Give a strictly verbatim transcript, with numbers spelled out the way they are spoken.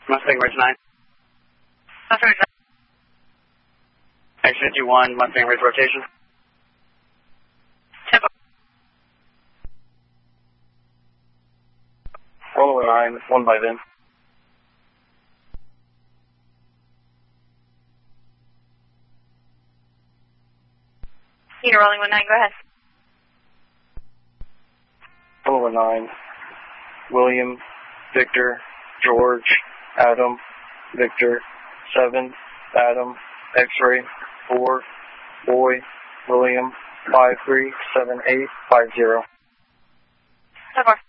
Mustang Ridge nine. Mustang Ridge nine. X fifty-one, Mustang Ridge rotation. Tempo. Rolling nine, one by then. Peter rolling one nine, go ahead. Rolling nine, William, Victor, George, Adam, Victor, seven, Adam, X-ray, four, boy, William, five three seven eight five zero. So far.